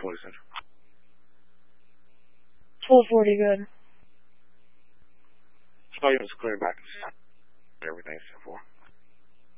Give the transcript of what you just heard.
40 Central. 1240, good. Oh, you was clear back. Everything's 10-4.